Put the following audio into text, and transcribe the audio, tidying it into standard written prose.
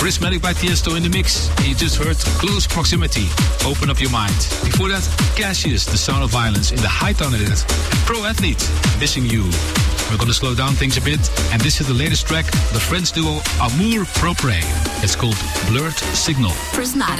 Prismatic by Tiesto in the mix. And you just heard Close Proximity, Open Up Your Mind. Before that, Cassius, The Sound of Violence in the high tone edit. Pro Athlete, Missing You. We're going to slow down things a bit. And this is the latest track, the French duo Amour Propre. It's called Blurred Signal. Prismatic.